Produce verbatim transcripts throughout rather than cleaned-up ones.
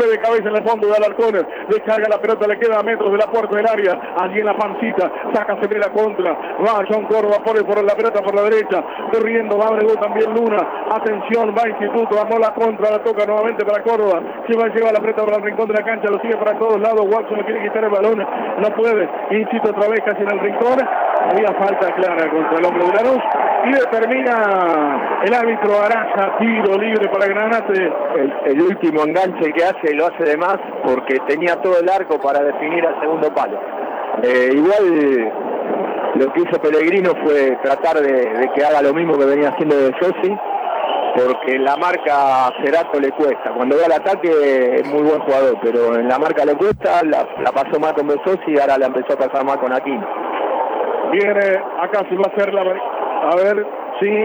golpe de cabeza en el fondo de Alarcón, descarga la pelota, le queda a metros de la puerta del área, allí en la pancita, saca sobre la contra, va John Córdoba, pone por la pelota por la derecha, corriendo, va Abreu también Luna, atención, va Instituto, armó la contra, la toca nuevamente para Córdoba, se va a llevar la pelota por el rincón de la cancha, lo sigue para todos lados, Watson le quiere quitar el balón, no puede, insiste otra vez casi en el rincón, había falta clara contra el hombre de Lanús, y determina el árbitro Araza, tiro libre para Granate. El, el último enganche que hace lo hace de más porque tenía todo el arco para definir al segundo palo. Eh, igual lo que hizo Pellegrino fue tratar de, de que haga lo mismo que venía haciendo De Sosi, porque en la marca a Cerato le cuesta. Cuando va al ataque es muy buen jugador, pero en la marca le cuesta, la, la pasó mal con De Sosi y ahora la empezó a pasar mal con Aquino. Viene acá, si va a hacer la... A ver, sí...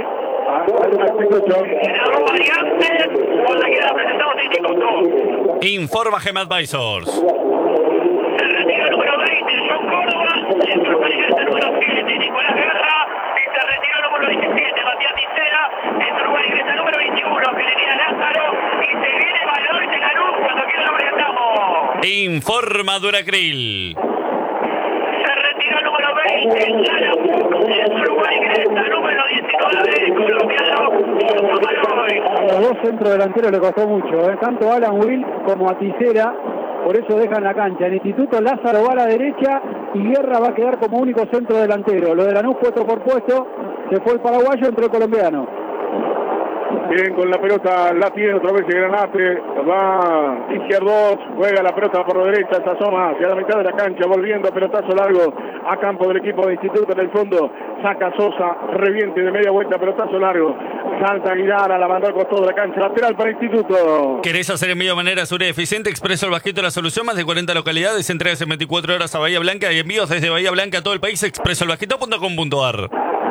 Informa Gem Advisors. El retiro número veinte, John Córdoba. Centro inteligente número siete, Nicolás Guerra. Y se retiró número diecisiete, Matías Ticera. En Uruguay ingresa número veintiuno, Gerería Lázaro. Y se viene Valor de Lanús cuando quiera lo presentamos. Informa Duracril. Se retiró número veinte, Lanús. En Uruguay ingresa número diecinueve, colombiano. A los dos centrodelanteros le costó mucho, ¿eh? Tanto a Alan Will como a Ticera, por eso dejan la cancha. El Instituto Lázaro va a la derecha y Guerra va a quedar como único centrodelantero. Lo de Lanús puesto por puesto, se fue el paraguayo, entró el colombiano. Bien, con la pelota la tiene otra vez el Granate, va izquierdo, juega la pelota por la derecha, se asoma hacia la mitad de la cancha, volviendo a pelotazo largo a campo del equipo de Instituto en el fondo, saca Sosa, reviente de media vuelta, pelotazo largo, salta Aguilar a la mandó al costado de la cancha, lateral para Instituto. ¿Querés hacer envío de manera segura y eficiente? Expreso el Basquito la solución, más de cuarenta localidades, entregas en veinticuatro horas a Bahía Blanca y envíos desde Bahía Blanca a todo el país, expreso el basquito punto com punto ar.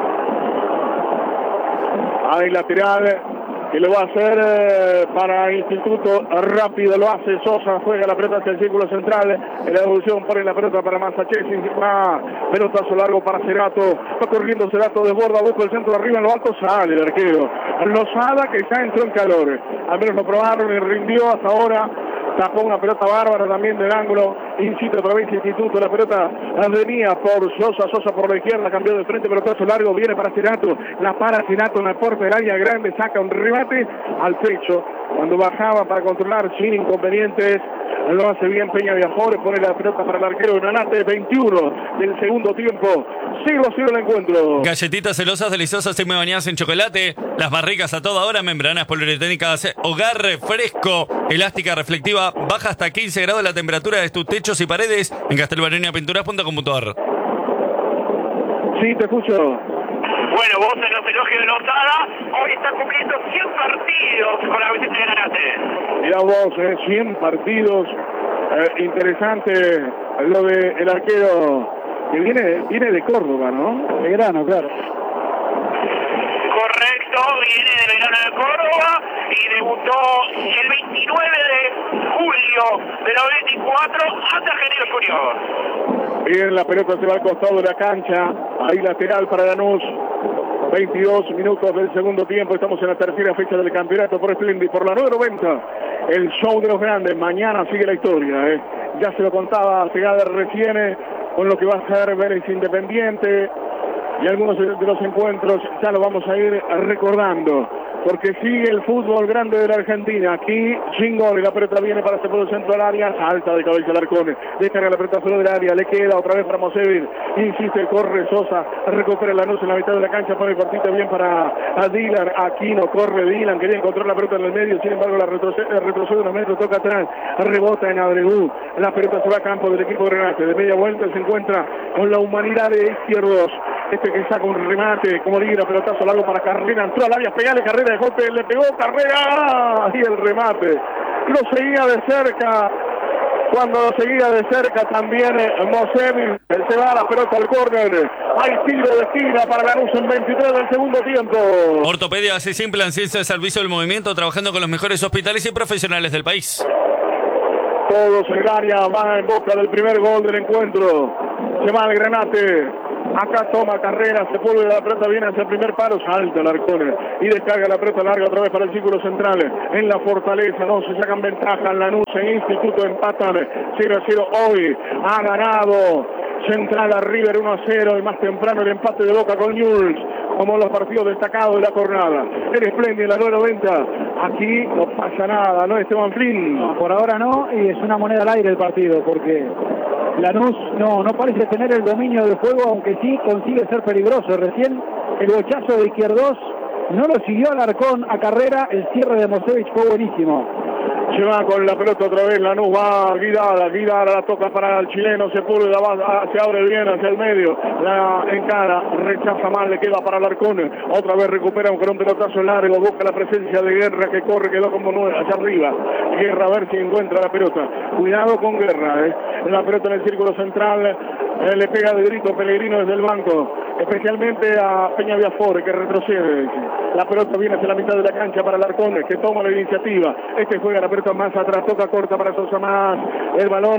Hay lateral que lo va a hacer eh, para Instituto, rápido lo hace Sosa, juega la pelota hacia el círculo central, en la devolución pone la pelota para Massachetti, va pelotazo largo para Cerato, va corriendo Cerato, desborda, busca el centro arriba, en lo alto sale el arquero, Lozada que ya entró en calor, al menos lo probaron y rindió hasta ahora, tapó una pelota bárbara también del ángulo, incita otra vez Instituto, la pelota venía por Sosa, Sosa por la izquierda, cambió de frente, pelotazo largo, viene para Cerato, la para Cerato en la puerta del área grande, saca un remate al pecho, cuando bajaba para controlar sin inconvenientes, lo hace bien Peña Viafores, pone la pelota para el arquero Granate, veintiuno del segundo tiempo, cero a cero el encuentro. Galletitas celosas, deliciosas, semi bañadas en chocolate, las barricas a toda hora, membranas poliuretánicas, hogar fresco, elástica reflectiva, baja hasta quince grados la temperatura de tus techos y paredes en castelbarenia pinturas punto com punto ar. Sí, te escucho. Bueno, vos en los elogios de Lozada, hoy está cumpliendo cien partidos con la visita de Granate. Mirá vos, eh, cien partidos, eh, interesante lo de el arquero que viene, viene de Córdoba, ¿no? De grano, claro. Correcto, viene de Belgrano de Córdoba y debutó el veintinueve de julio de noventa y cuatro ante Argentino Junior. Bien, la pelota se va al costado de la cancha, ahí lateral para Lanús. veintidós minutos del segundo tiempo, estamos en la tercera fecha del campeonato por Splendid, por la nueve noventa, el show de los grandes, mañana sigue la historia, ¿eh? Ya se lo contaba Segader recién, con lo que va a ser Vélez Independiente, y algunos de los encuentros ya lo vamos a ir recordando, porque sigue el fútbol grande de la Argentina, aquí sin gol, y la pelota viene para hacer por el centro del área, salta de cabeza el Arcón, descarga la pelota fuera del área, le queda otra vez para Mosevil, insiste, corre Sosa, recupera la Lanús en la mitad de la cancha, pone el cortito bien para a Dylan, Aquino, corre Dylan, quería encontrar la pelota en el medio, sin embargo la retrocede, retrocede unos metros, toca atrás, rebota en Abreu, la pelota se va a campo del equipo de Granate, de media vuelta se encuentra con la humanidad de izquierdos, este que saca un remate, como ligra, pelotazo largo para Carrera, entró al área, pegale Carrera de golpe, le pegó Carrera, y el remate, lo seguía de cerca, cuando lo seguía de cerca también eh, Mosevil, se va la pelota al córner, hay tiro de esquina para Lanús en veintitrés del segundo tiempo. Ortopedia así simple, en ciencia de servicio del movimiento, trabajando con los mejores hospitales y profesionales del país. Todos en el área, van en boca del primer gol del encuentro, se va el Granate, Acá toma carrera, se vuelve la pelota, viene hacia el primer palo, salta el Arcone y descarga la pelota larga otra vez para el círculo central. En la Fortaleza, no se sacan ventaja en Lanús, en Instituto empatan cero a cero hoy. Ha ganado Central a River uno a cero y más temprano el empate de Boca con Newell's, como los partidos destacados de la jornada. El Espléndido, la nueve noventa. Aquí no pasa nada, ¿no, Esteban Flynn? No, por ahora no, y es una moneda al aire el partido, porque Lanús no, no parece tener el dominio del juego, aunque sí consigue ser peligroso. Recién el bochazo de Izquierdos no lo siguió Alarcón a carrera, el cierre de Mosevich fue buenísimo. Se va con la pelota otra vez, Lanús va Guidara, Guidara la toca para el chileno, Sepúlveda va, se abre bien hacia el medio, la encara, rechaza mal, le queda para Alarcón, otra vez recupera con un pelotazo largo, busca la presencia de Guerra que corre, quedó como nueve hacia arriba, Guerra a ver si encuentra la pelota, cuidado con Guerra, eh. la pelota en el círculo central, eh, le pega de grito Pellegrino desde el banco, especialmente a Peña Viafore que retrocede, la pelota viene hacia la mitad de la cancha para Alarcón que toma la iniciativa, este juega la pelota más atrás, toca corta para Sosa Más, el balón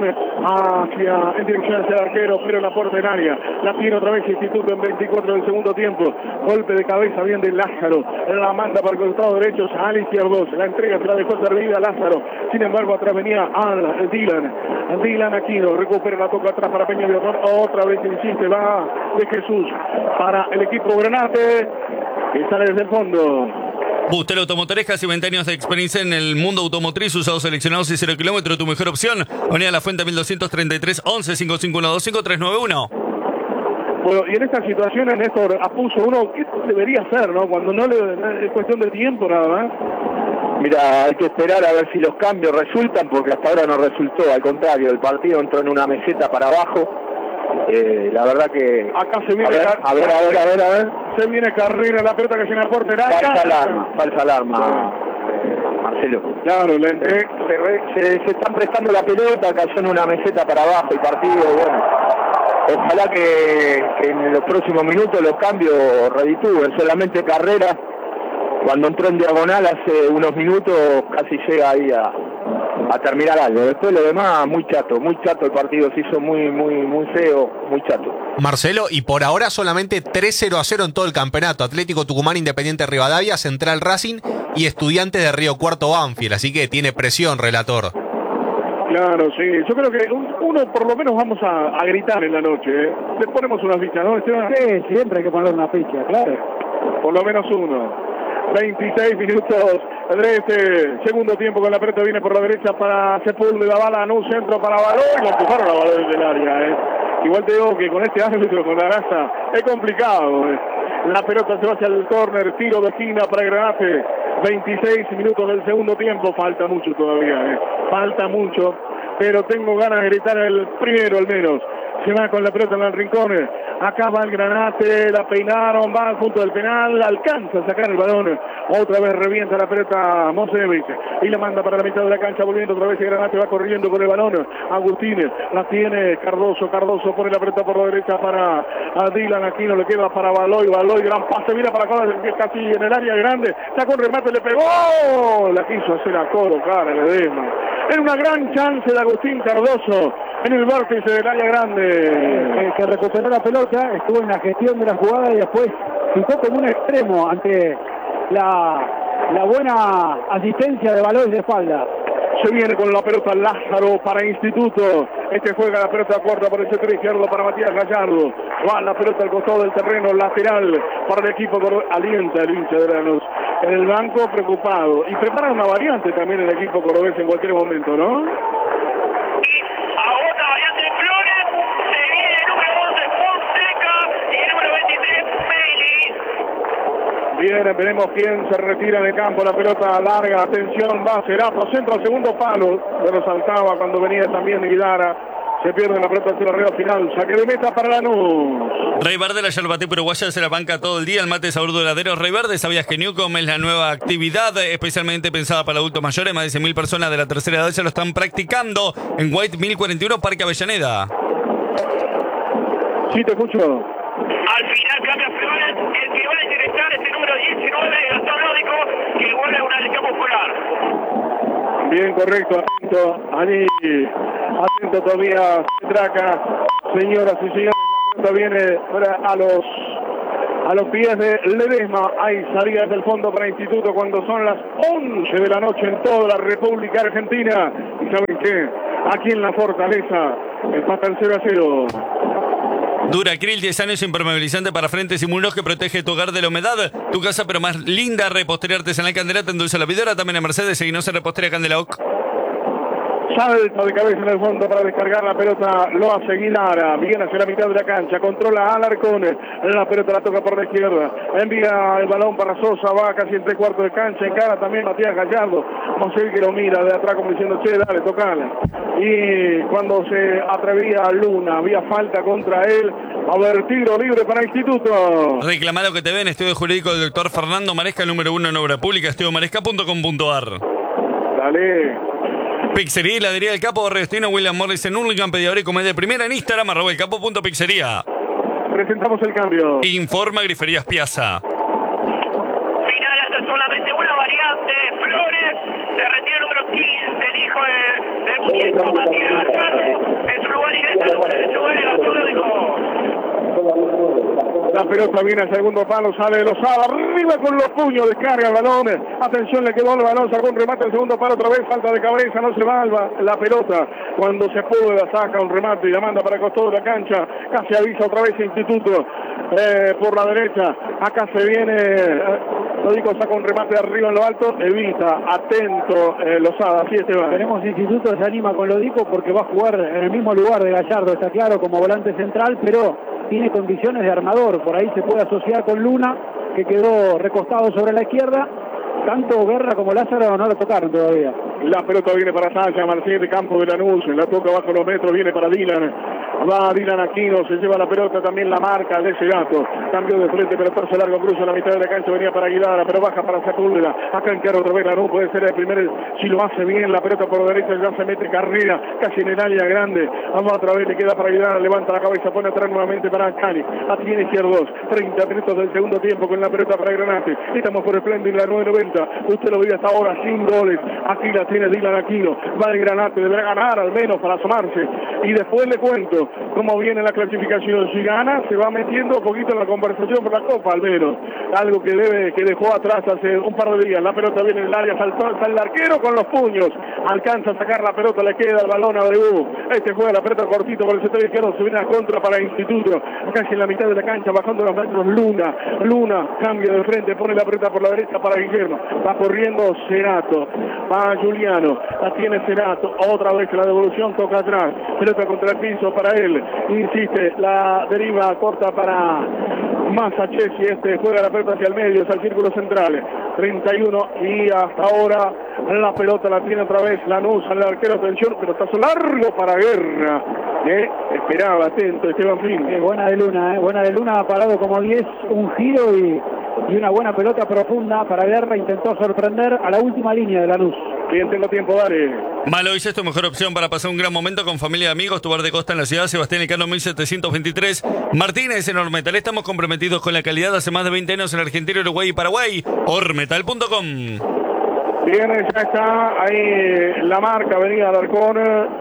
hacia, en dirección hacia el arquero, pero en la puerta en área, la tiene otra vez Instituto en veinticuatro del segundo tiempo, golpe de cabeza bien de Lázaro, la manda para el costado derecho a Al Izquierdos, la entrega se la dejó servida Lázaro, sin embargo atrás venía Al Dylan, Dylan Aquino, recupera la toca atrás para Peña Viafore, otra vez insiste, va de Jesús para el equipo Granate, que sale desde el fondo. Bustelo Automotores, casi veinte años de experiencia en el mundo automotriz, usados seleccionados y cero kilómetros, tu mejor opción. Avenida La Fuente mil doscientos treinta y tres, once, cinco cinco uno dos cinco tres nueve uno. Bueno, y en estas situaciones, Néstor, apuso uno, ¿qué debería hacer, no? Cuando no le es cuestión de tiempo nada más. Mira, hay que esperar a ver si los cambios resultan, porque hasta ahora no resultó, al contrario, el partido entró en una meseta para abajo. Eh, la verdad que acá se viene a ver, a ver, a ver, a ver, a ver. Se viene carrera la pelota que se la portera. Falsa alarma, falsa alarma, eh, Marcelo. Claro, le se, se, se, se están prestando la pelota, cayó en una meseta para abajo el partido, bueno. Ojalá que, que en los próximos minutos los cambios reditúen, solamente Carrera, cuando entró en diagonal hace unos minutos, casi llega ahí a, a terminar algo. Después lo demás, muy chato, muy chato el partido, se hizo muy, muy, muy feo, muy chato. Marcelo, y por ahora solamente tres cero a cero en todo el campeonato. Atlético Tucumán, Independiente Rivadavia, Central Racing y Estudiantes de Río Cuarto Banfield, así que tiene presión, relator. Claro, sí. Yo creo que uno por lo menos vamos a, a gritar en la noche, ¿eh? Le ponemos una ficha, ¿no, Esteban? Sí, siempre hay que poner una ficha, claro. Por lo menos uno. veintiséis minutos de este segundo tiempo con la pelota viene por la derecha para Sepúlveda, bala en un centro para Balón y lo empujaron a Balón desde el área, ¿eh? Igual te digo que con este árbitro, con la raza, es complicado, ¿eh? La pelota se va hacia el córner, tiro de esquina para Granate. veintiséis minutos del segundo tiempo, falta mucho todavía, ¿eh? Falta mucho, pero tengo ganas de gritar el primero al menos. Se va con la pelota en el rincón, acá va el Granate, la peinaron, va junto al penal, alcanza a sacar el balón, otra vez revienta la pelota Mosevich y la manda para la mitad de la cancha, volviendo otra vez y Granate va corriendo con el balón, Agustín la tiene Cardoso, Cardoso pone la pelota por la derecha para a Dylan Aquino, le queda para Baloy, Baloy, gran pase, mira para acá, casi en el área grande, sacó un remate, le pegó, la quiso hacer a Coro, cara, Ledesma. Era una gran chance de Agustín Cardoso en el vértice del área grande. Eh, que recuperó la pelota, estuvo en la gestión de la jugada y después ficó como un extremo ante la, la buena asistencia de Baloy de espalda. Se viene con la pelota Lázaro para Instituto. Este juega la pelota corta por el sector izquierdo para Matías Gallardo. Va la pelota al costado del terreno lateral para el equipo. Alienta el hincha de Lanús en el banco, preocupado. Y prepara una variante también el equipo cordobés en cualquier momento, ¿no? Bien, veremos quién se retira en el campo, la pelota larga, atención, va Serato, centro al segundo palo, pero saltaba cuando venía también Guidara, se pierde la pelota hacia la red final, saque de meta para Lanús. Rey Verde, la yerbatí uruguaya, se la banca todo el día, el mate sabor duradero. Rey Verde, ¿sabías que Newcom es la nueva actividad especialmente pensada para adultos mayores? Más de cien mil personas de la tercera edad ya lo están practicando en White mil cuarenta y uno, Parque Avellaneda. Sí, te escucho. Al final cambia Flores, el que va a interesar es el número diecinueve, Gastón Lódico, que vuelve a una lesión muscular. Bien, correcto, atento, allí, atento todavía, Traca, señoras y señores, la pelota viene a los a los pies de Ledesma. Hay salida desde el fondo para Instituto cuando son las once de la noche en toda la República Argentina. ¿Y saben qué? Aquí en la Fortaleza empata el cero a cero. Duracril, diez años, impermeabilizante para frentes y muros que protege tu hogar de la humedad. Tu casa, pero más linda. Repostería artesanal Candela, te endulza la vidora. También en Mercedes, seguinos en Repostería Candela. Salta de cabeza en el fondo para descargar la pelota, lo hace Aguilar, viene hacia la mitad de la cancha, controla a Alarcón, la pelota la toca por la izquierda, envía el balón para Sosa, va casi en tres cuartos de cancha, encara también Matías Gallardo, Mosel que lo mira de atrás como diciendo, che, dale, tocale. Y cuando se atrevía Luna, había falta contra él, a ver, tiro libre para Instituto. Reclama lo que te ven, estudio jurídico del doctor Fernando Maresca, número uno en obra pública, estudio maresca punto com punto ar. Dale. Pizzería y Heladería del Capo, Barrio William Morris en Hurlingham, pedidor y comedia de primera en Instagram, arroba el capo punto pizzería. Presentamos el cambio. Informa Griferías Piazza. Final hasta solamente una variante. Flores, se retira el número quince, el hijo de, de Muñeco Matías Garcés. En su lugar directo, el número derecho de la zona de La pelota viene al segundo palo, sale de Lozada, arriba con los puños, descarga el balón, atención, le quedó el balón, sacó un remate al segundo palo, otra vez falta de cabeza, no se va la pelota, cuando se puede la saca un remate y la manda para el costado de la cancha, casi avisa otra vez Instituto, eh, por la derecha, acá se viene, eh, lo digo, saca un remate arriba en lo alto, evita, atento, eh, Lozada, así es, va. Tenemos Instituto, se anima con Lodico porque va a jugar en el mismo lugar de Gallardo, está claro, como volante central, pero tiene condiciones de armador, por ahí se puede asociar con Luna, que quedó recostado sobre la izquierda. Tanto Guerra como Lázaro no lo tocaron todavía. La pelota viene para Sasha, Marcelo de campo de Lanús, la toca bajo los metros, viene para Dylan, va Dylan Aquino, se lleva la pelota, también la marca de ese gato, cambio de frente, pelotazo largo, cruza la mitad de la cancha, venía para Aguilar, pero baja para Sepúlveda, acá encara otra vez Lanús, puede ser el primer, si lo hace bien, la pelota por derecha, ya se mete carrera, casi en el área grande, vamos otra vez, le queda para Aguilar, levanta la cabeza, pone atrás nuevamente para Cani, a tiene izquierdos, treinta minutos del segundo tiempo con la pelota para Granate, estamos por Splendid, la nueve noventa, usted lo veía hasta ahora, sin goles, aquí la tiene Dylan Aquino, va el Granate, deberá ganar al menos para asomarse, y después le cuento cómo viene la clasificación, si gana se va metiendo un poquito en la conversación por la Copa al menos, algo que debe que dejó atrás hace un par de días, la pelota viene en el área, saltó, está el arquero con los puños, alcanza a sacar la pelota, le queda el balón a Abreu, este juega la pelota cortito por el sector izquierdo, se viene a contra para Instituto, casi en la mitad de la cancha, bajando los metros, Luna, Luna, cambia de frente, pone la pelota por la derecha para Guillermo, va corriendo Cerato, va Juliano, la tiene Cerato, otra vez la devolución, toca atrás, pelota contra el piso para él, insiste, la deriva corta para Masachesi, este juega la pelota hacia el medio, hacia el círculo central, treinta y uno, y hasta ahora la pelota la tiene otra vez Lanús, al arquero, atención, pelotazo largo para Guerra, eh, esperaba, atento, Esteban Flynn. Eh, buena de Luna, eh, buena de Luna, ha parado como diez, un giro y, y una buena pelota profunda para Guerra, intentó sorprender a la última línea de Lanús. Bien, tengo tiempo, dale. Malo, es tu mejor opción para pasar un gran momento con familia y amigos. Tu bar de costa en la ciudad, Sebastián Elcano mil setecientos veintitrés. Martínez en Ormetal. Estamos comprometidos con la calidad hace más de veinte años en Argentina, Uruguay y Paraguay. Ormetal punto com. Bien, ya está ahí la marca, venía Alarcón.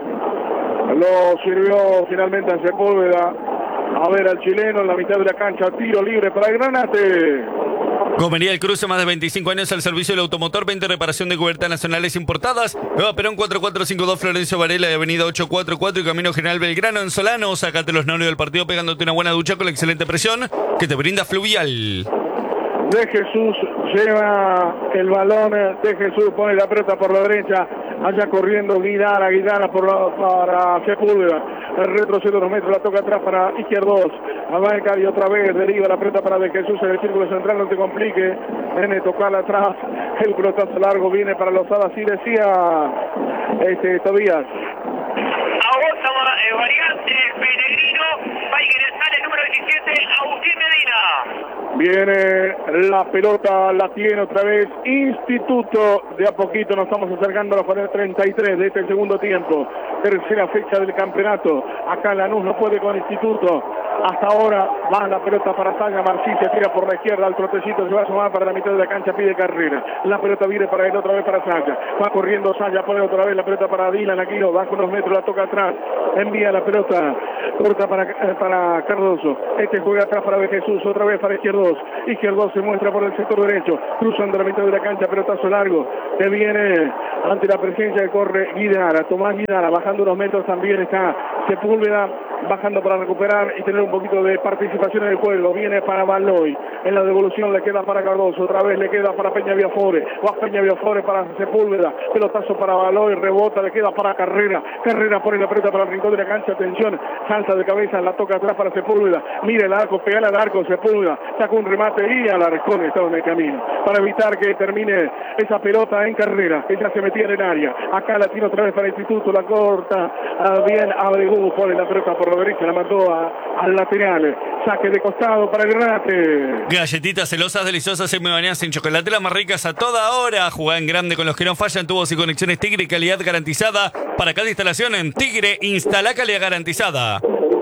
Lo sirvió finalmente a Sepúlveda. A ver al chileno en la mitad de la cancha. Tiro libre para el Granate. Gomería El Cruce, más de veinticinco años al servicio del automotor, veinte reparación de cubiertas nacionales importadas. Nueva Perón cuatro cuatro cinco dos, Florencio Varela, de Avenida ocho cuatro cuatro y Camino General Belgrano en Solano. Sácate los nervios del partido pegándote una buena ducha con la excelente presión que te brinda Fluvial. De Jesús lleva el balón, de Jesús pone la pelota por la derecha, allá corriendo Guidara, Guidara por la, para Sepúlveda, retrocede unos metros, la toca atrás para Izquierdos, avanca y otra vez deriva la pelota para De Jesús en el círculo central, no te complique, viene a tocarla atrás, el pelotazo largo viene para Lozada, así decía este Tobías. Agosta, eh, variante, Pellegrino, va a ingresar el número diecisiete, Agustín Medina. Viene la pelota, la tiene otra vez Instituto, de a poquito nos estamos acercando a los treinta y tres de este segundo tiempo, tercera fecha del campeonato, acá Lanús no puede con Instituto, Hasta ahora va la pelota para Saya Marcí, se tira por la izquierda, al trotecito se va a sumar para la mitad de la cancha, pide carrera. La pelota viene para él, otra vez para Saya. Va corriendo Saya, pone otra vez la pelota para Dylan Aquino, baja unos metros, la toca atrás. Envía la pelota, corta para, eh, para Cardoso. Este juega atrás para De Jesús, otra vez para Izquierdos. Izquierdos se muestra por el sector derecho, cruzando la mitad de la cancha, pelotazo largo. Que viene ante la presencia que corre Guidara, Tomás Guidara, bajando unos metros también está Sepúlveda, bajando para recuperar y tener un poquito de participación en el juego. Viene para Baloy, en la devolución le queda para Cardoso, otra vez le queda para Peña Viafore, va Peña Viafore para Sepúlveda, pelotazo para Baloy, rebota, le queda para Carrera, Carrera pone la pelota para el rincón de la cancha, atención, salta de cabeza, la toca atrás para Sepúlveda, mire el arco, pegale al arco, Sepúlveda, saca un remate y a la Arcón estaba en el camino, para evitar que termine esa pelota en Carrera, ella se metía en el área, acá la tira otra vez para el Instituto, la corta, ah, bien Abregú, pone la pelota por la derecha, la mandó a, al lateral, saque de costado para el remate. Galletitas celosas, deliciosas, semi bañadas en chocolate, las más ricas a toda hora. Jugá en grande con los que no fallan, tubos y conexiones Tigre, calidad garantizada. Para cada instalación en Tigre, instala calidad garantizada.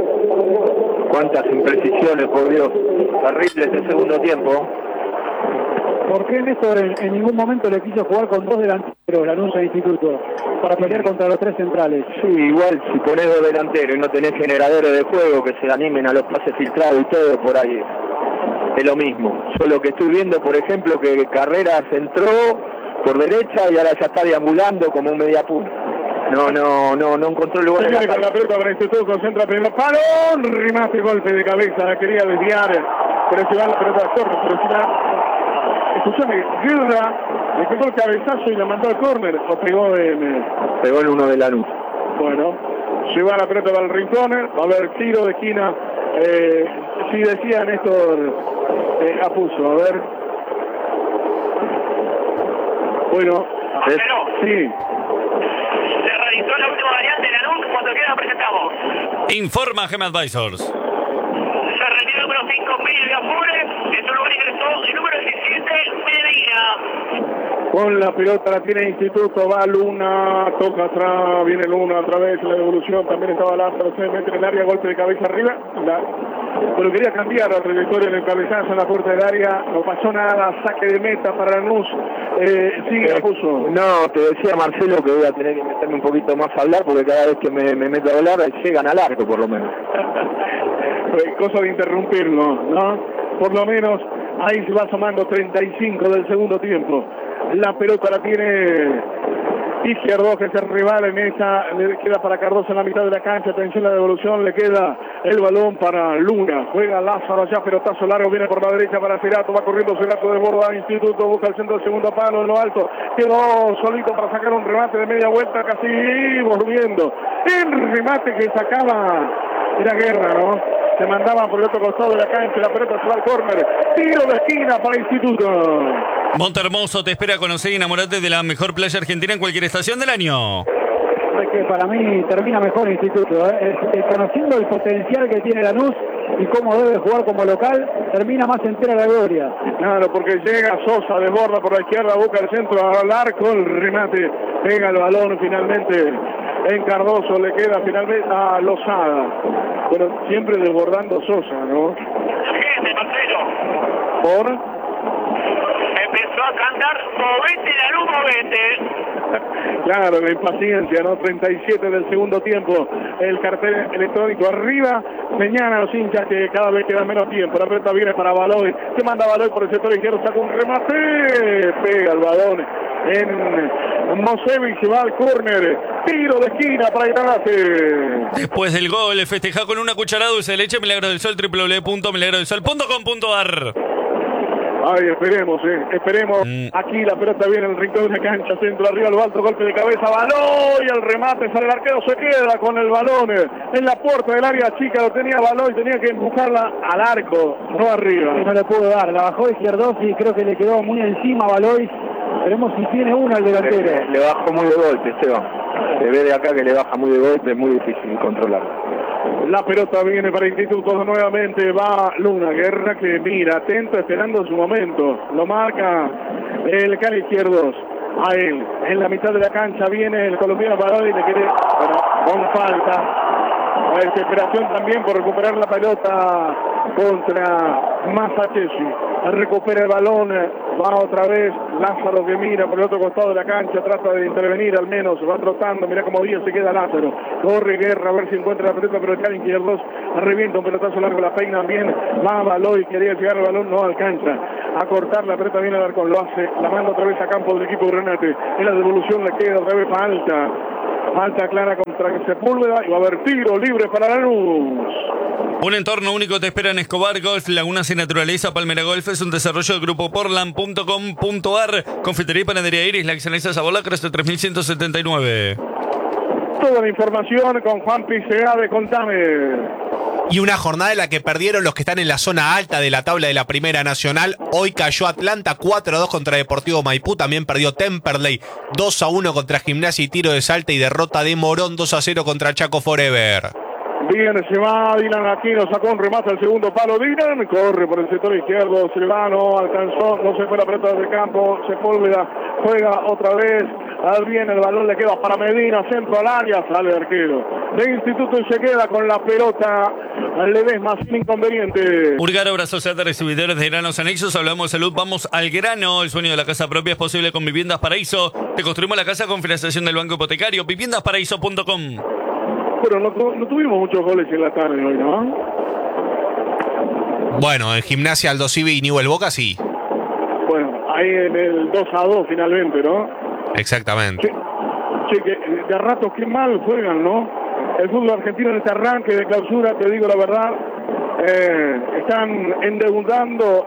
Cuántas imprecisiones, por Dios. Terrible ese segundo tiempo. ¿Por qué Néstor en, en ningún momento le quiso jugar con dos delanteros, Lanús e Instituto, para pelear contra los tres centrales? Sí, igual si ponés dos delanteros y no tenés generadores de juego que se animen a los pases filtrados y todo, por ahí es lo mismo. Yo lo que estoy viendo, por ejemplo, que Carreras entró por derecha y ahora ya está deambulando como un media punta. No, no, no, no encontró el lugar. Con la pelota para Instituto, concentra primer palo, remate, golpe de cabeza, la quería desviar, pero si va la pelota a correr, pero si va... Escuchame, Guerra le pegó el cabezazo y la mandó al córner, o pegó en... Pegó en uno de Lanús. Bueno, lleva la pelota para el rincón, va a haber tiro de esquina, eh, si decía Néstor eh, Apuso, a ver. Bueno, es, sí. Se realizó la última variante de Lanús, cuando queda presentamos. Informa Gem Advisors. Se retiró el número cinco, Peña Viafore, en su lugar ingresó el número diecisiete, Medina. Con la pelota la tiene Instituto, va Luna, toca atrás, viene Luna otra vez, la devolución, también estaba Lázaro, se mete en el área, golpe de cabeza arriba, la, pero quería cambiar la trayectoria en el cabezazo en la puerta del área, no pasó nada, saque de meta para Lanús, eh, sigue la puso. No, te decía Marcelo que voy a tener que meterme un poquito más a hablar, porque cada vez que me, me meto a hablar llegan al arco por lo menos. Cosa de interrumpirlo, ¿no? Por lo menos ahí se va sumando treinta y cinco del segundo tiempo. La pelota la tiene Izquierdo, que se rival en esa, le queda para Cardoso en la mitad de la cancha, atención a la devolución, le queda el balón para Luna, juega Lázaro allá, pelotazo largo, viene por la derecha para Cerato, va corriendo Cerato de borda, Instituto, busca el centro del segundo palo, en lo alto, quedó solito para sacar un remate de media vuelta, casi volviendo, el remate que sacaba, era Guerra, ¿no? Se mandaban por el otro costado de la cancha, la pelota se va al córner, tiro de esquina para Instituto. Montehermoso te espera conocer y enamorarte de la mejor playa argentina en cualquier estación del año. Es que para mí termina mejor Instituto, ¿eh? Es, es, conociendo el potencial que tiene Lanús y cómo debe jugar como local, termina más entera la gloria. Claro, porque llega Sosa, desborda por la izquierda, busca el centro al arco, el remate, pega el balón finalmente en Cardoso, le queda finalmente a Lozada. Bueno, siempre desbordando Sosa, ¿no? Gente, Marcelo. Por... Empezó a cantar movete la luz, movete. Claro, la impaciencia, ¿no? treinta y siete del segundo tiempo, el cartel electrónico arriba, señala a los hinchas que cada vez queda menos tiempo, la pelota viene para Baloy, se manda Baloy por el sector izquierdo, saca un remate, pega el balón en Mosevic, se va al córner, tiro de esquina para Granate. Después del gol, festeja con una cucharada dulce de leche, Milagros del Sol, doble u doble u doble u punto milagros del sol punto com punto a r. Ay, esperemos, eh, esperemos. Mm. Aquí la pelota viene en el rincón de la cancha, centro arriba, lo alto, golpe de cabeza, balón y el remate, sale el arquero, se queda con el balón eh, en la puerta del área chica, lo tenía balón y tenía que empujarla al arco, no arriba. No le pudo dar, la bajó Izquierdos y creo que le quedó muy encima a Baloy. Veremos si tiene una al delantero. Le, le bajó muy de golpe, Esteban. Se ve de acá que le baja muy de golpe, es muy difícil controlarlo. La pelota viene para Instituto nuevamente, va Luna, Guerra que mira, atento, esperando su momento. Lo marca el cara Izquierdos. A él, en la mitad de la cancha viene el colombiano Baloy y le quiere, bueno, con falta. La desesperación también por recuperar la pelota contra Masachesi. Recupera el balón, va otra vez Lázaro que mira por el otro costado de la cancha, trata de intervenir al menos, va trotando, mira cómo Díaz se queda Lázaro. Corre Guerra a ver si encuentra la pelota, pero el Cali izquierdos revienta un pelotazo largo, la peina bien, va Baloy, quería llegar al balón, no alcanza a cortar la pelota, viene al arco, lo hace, la manda otra vez a campo del equipo de Renate, en la devolución le queda otra vez falta. Falta clara contra Sepúlveda y va a haber tiro libre para Lanús. Un entorno único te espera en Escobar Golf, Lagunas y Naturaleza. Palmera Golf es un desarrollo del grupo portland punto com punto ar. Confitería y panadería Iris, la excelencia de sabor, la cresta tres mil ciento setenta y nueve. Toda la información con Juan Piseade, contame. Y una jornada en la que perdieron los que están en la zona alta de la tabla de la Primera Nacional. Hoy cayó Atlanta cuatro a dos contra Deportivo Maipú. También perdió Temperley dos a uno contra Gimnasia y Tiro de Salta. Y derrota de Morón dos a cero contra Chaco Forever. Bien, se va Dylan Aquino, sacó un remate al segundo palo. Dylan corre por el sector izquierdo. Silvano alcanzó, no se fue la pelota del campo. Sepúlveda juega otra vez. Al bien el balón le queda para Medina, centro al área, sale el arquero de Instituto y se queda con la pelota. Le ves más inconveniente. Urgar Obra Social de Recibidores de Granos Anexos. Hablamos de salud, vamos al grano. El sueño de la casa propia es posible con Viviendas Paraíso. Te construimos la casa con financiación del Banco Hipotecario. viviendas paraíso punto com. Bueno, no, no tuvimos muchos goles en la tarde hoy, ¿no? Bueno, en Gimnasia Aldo Civi y Newell Boca sí. Bueno, ahí en el dos a dos finalmente, ¿no? Exactamente. Che, que de rato qué mal juegan, ¿no? El fútbol argentino en este arranque de clausura, te digo la verdad, eh, están endeudando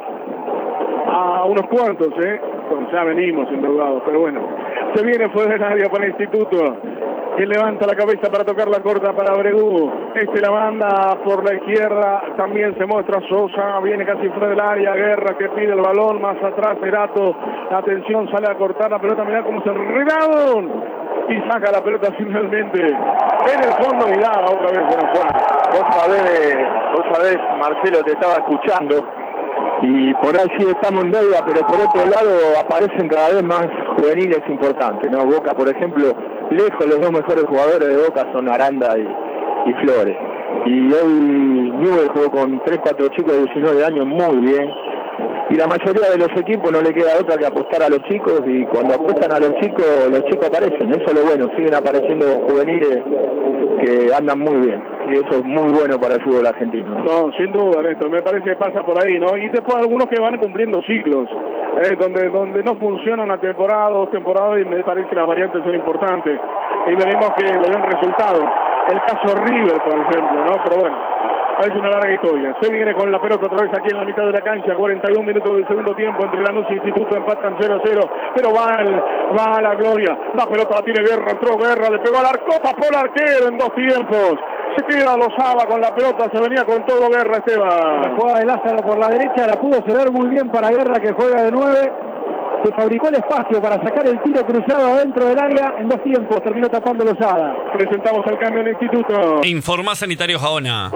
a unos cuantos, ¿eh? Bueno, ya venimos endeudados, pero bueno. Se viene fuera del área para el Instituto, que levanta la cabeza para tocar la corta para Bregú. Este la manda por la izquierda, también se muestra Sosa, viene casi fuera del área, Guerra que pide el balón, más atrás Cerato, atención, sale a cortar la pelota, mirá cómo se enredaron y saca la pelota finalmente en el fondo y da otra vez por afuera. Vos sabés, vos sabés, Marcelo, te estaba escuchando y por ahí sí estamos en deuda, pero por otro lado aparecen cada vez más juveniles importantes, ¿no? Boca, por ejemplo, lejos los dos mejores jugadores de Boca son Aranda y, y Flores. Y hoy Newell jugó con tres cuatro chicos de diecinueve años muy bien. Y la mayoría de los equipos no le queda otra que apostar a los chicos, y cuando apuestan a los chicos, los chicos aparecen. Eso es lo bueno, siguen apareciendo juveniles que andan muy bien. Y eso es muy bueno para el fútbol argentino. No, sin duda, Néstor, me parece que pasa por ahí, ¿no? Y después algunos que van cumpliendo ciclos, eh, donde donde no funciona una temporada, dos temporadas, y me parece que las variantes son importantes. Y veremos que le den resultados. El caso River, por ejemplo, ¿no? Pero bueno, es una larga historia. Se viene con la pelota otra vez aquí en la mitad de la cancha. cuarenta y un minutos del segundo tiempo. Entre Lanús y Instituto empatan cero a cero. Pero va, el, va a la gloria. La pelota la tiene Guerra. Entró Guerra. Le pegó al arco. Tapó el arquero en dos tiempos. Se queda Lozada con la pelota. Se venía con todo Guerra, Esteban. La jugada de Lázaro por la derecha. La pudo ceder muy bien para Guerra, que juega de nueve. Se fabricó el espacio para sacar el tiro cruzado adentro del área en dos tiempos. Terminó tapando Lozada. Presentamos el cambio en el Instituto. Informa Sanitario Jaona.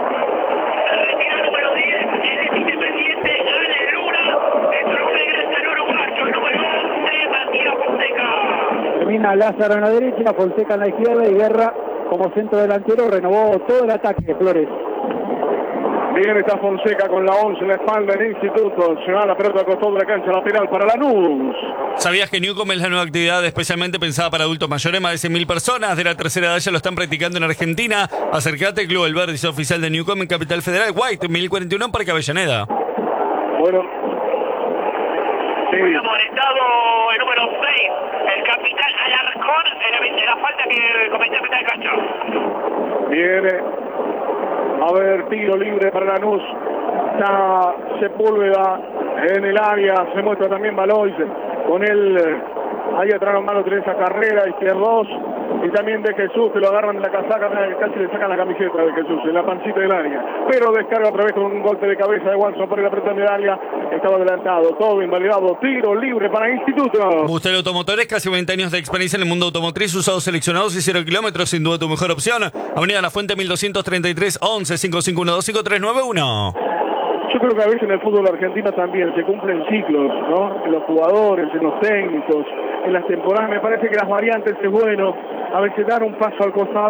Termina Lázaro en la derecha, Fonseca en la izquierda y Guerra como centro delantero renovó todo el ataque de Flores. Bien, está Fonseca con la once en la espalda en el Instituto. Se va la pelota al costado de la cancha lateral para Lanús. ¿Sabías que Newcom es la nueva actividad especialmente pensada para adultos mayores? Más de cien mil personas de la tercera edad ya lo están practicando en Argentina. Acércate, Club El Verde, oficial de Newcom en Capital Federal. White, mil cuarenta y uno en Parque Avellaneda. Bueno. Sí. Estamos en estado el número seis, el capitán Alarcón, en la, en la falta que cometió mitad de cancha. Viene. A ver, tiro libre para Lanús. Está Sepúlveda en el área. Se muestra también Balois con él. Ahí atrás mano tiene esa carrera, izquierdos. Y también de Jesús, que lo agarran de la casaca, casi le sacan la camiseta de Jesús, en la pancita del área. Pero descarga otra vez con un golpe de cabeza de Watson por la pelota de área. Estaba adelantado, todo invalidado. Tiro libre para Instituto. Bustel Automotores, casi veinte años de experiencia en el mundo automotriz, usados seleccionados y cero kilómetros, sin duda tu mejor opción. Avenida La Fuente mil doscientos treinta y tres, once, cinco cinco uno dos, cinco tres nueve uno. Yo creo que a veces en el fútbol argentino también se cumplen ciclos, ¿no? En los jugadores, en los técnicos, en las temporadas. Me parece que las variantes es bueno a veces dar un paso al costado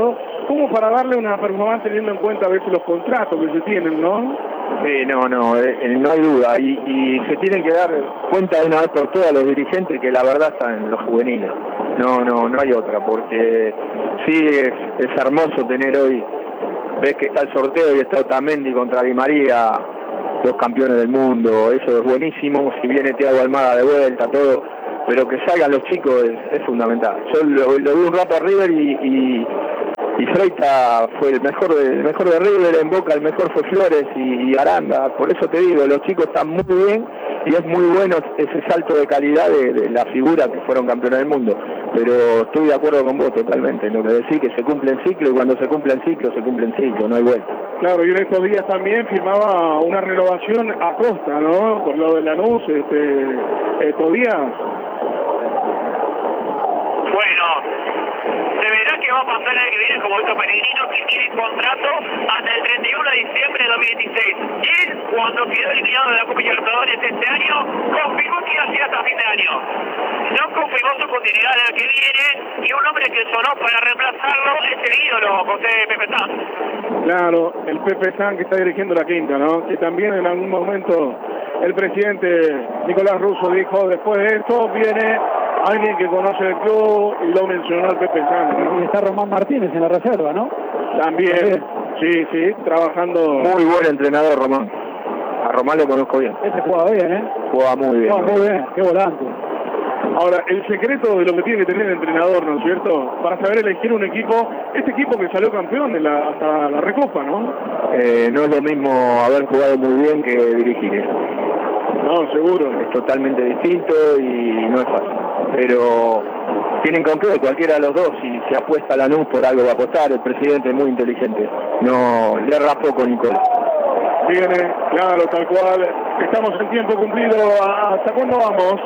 como para darle una performance teniendo en cuenta a veces los contratos que se tienen, ¿no? Sí, no, no, eh, no hay duda. Y, y se tienen que dar cuenta de una vez por todas los dirigentes que la verdad están en los juveniles. No, no, no hay otra, porque sí es, es hermoso tener hoy, ves que está el sorteo y está Otamendi contra Di María, dos campeones del mundo, eso es buenísimo, si viene Thiago Almada de vuelta, todo, pero que salgan los chicos es, es fundamental. Yo lo, lo vi un rato a River y, y, y Freitas fue el mejor, de, el mejor de River, en Boca el mejor fue Flores y, y Aranda, por eso te digo, los chicos están muy bien y es muy bueno ese salto de calidad de, de la figura que fueron campeones del mundo, pero estoy de acuerdo con vos totalmente, lo que decís que se cumplen ciclos y cuando se cumplen ciclos, se cumplen ciclos, no hay vuelta. Claro, y en estos días también firmaba una renovación a Costa, ¿no? Por lo de Lanús, este, estos días. Bueno, se verá qué va a pasar el año que viene como estos peregrinos que tienen contrato hasta el treinta y uno de diciembre de dos mil dieciséis. Él, cuando quedó eliminado de la Copa Libertadores este año, confirmó que iba a ser hasta fin de año. No confirmó su continuidad el año que viene y un hombre que sonó para reemplazarlo es el ídolo, José Pepe Sanz. Claro, el Pepe Sanz que está dirigiendo la quinta, ¿no? Que también en algún momento el presidente Nicolás Russo dijo, después de esto viene alguien que conoce el club y lo mencionó al Pepe Sanz, ¿no? Y está Román Martínez en la reserva, ¿no? También, También. sí, sí, trabajando. Muy buen entrenador, Román. A Román lo conozco bien. Ese juega bien, ¿eh? Juega muy bien. No, muy bien, qué volante. Ahora, el secreto de lo que tiene que tener el entrenador, ¿no es cierto? Para saber elegir un equipo, este equipo que salió campeón de la, hasta la Recopa, ¿no? Eh, no es lo mismo haber jugado muy bien que dirigir. No, seguro. Es totalmente distinto y no es fácil. Pero tienen con qué, cualquiera de los dos, si se apuesta a Lanús por algo va a apostar, el presidente es muy inteligente. No, le raspó con Nicolás. Viene, claro, tal cual. Estamos en tiempo cumplido. ¿Hasta cuándo vamos?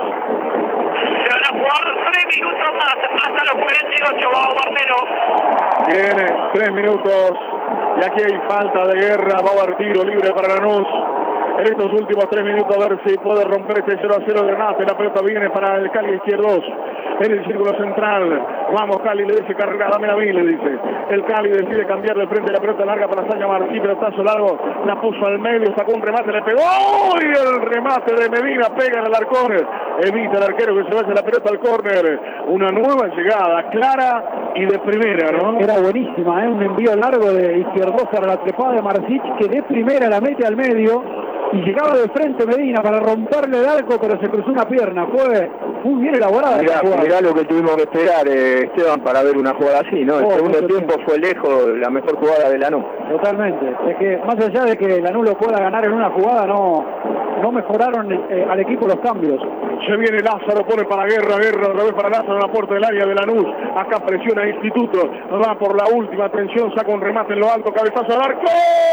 Se van a jugar tres minutos más, hasta los cuarenta y ocho, vamos Marcelo. Viene, tres minutos. Y aquí hay falta de guerra, va a haber tiro libre para Lanús. En estos últimos tres minutos a ver si puede romper este cero a cero de Renate. La pelota viene para el Cali izquierdos. En el círculo central. Vamos, Cali, le dice carrera, dame a mí, le dice. El Cali decide cambiar de frente la pelota larga para Saña Martí, pelotazo largo. La puso al medio, sacó un remate, le pegó. Y el remate de Medina pega en el arcón. Evita el arquero que se vaya la pelota al córner. Una nueva llegada, clara y de primera, ¿no? Era buenísima, ¿eh? Un envío largo de izquierdos para la trepada de Marcich, que de primera la mete al medio. Y llegaba de frente Medina para romperle el arco, pero se cruzó una pierna. Fue muy bien elaborada. Mirá, mirá lo que tuvimos que esperar, eh, Esteban, para ver una jugada así, ¿no? El oh, segundo tiempo fue lejos la mejor jugada de Lanús. Totalmente. Es que más allá de que Lanús lo pueda ganar en una jugada, no, no mejoraron eh, al equipo los cambios. Se viene Lázaro, pone para Guerra, Guerra otra vez para Lázaro en la puerta del área de Lanús. Acá presiona Instituto, va por la última atención, saca un remate en lo alto, cabezazo al arco.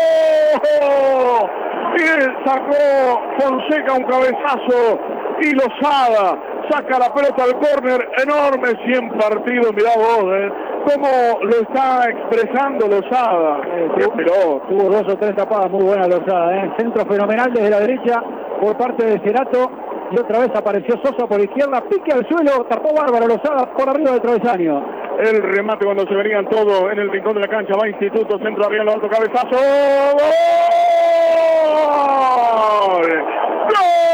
Bien, sacó Fonseca un cabezazo y Lozada saca la pelota al córner, enorme, cien partidos, mirá vos, eh, cómo lo está expresando Lozada. Eh, tuvo, tuvo dos o tres tapadas muy buenas Lozada, eh. Centro fenomenal desde la derecha por parte de Cerato y otra vez apareció Sosa por izquierda, pique al suelo, tapó bárbaro Lozada por arriba del travesaño. El remate cuando se venían todos en el rincón de la cancha, va Instituto, centro arriba, lo alto, cabezazo. ¡Gol! ¡Gol!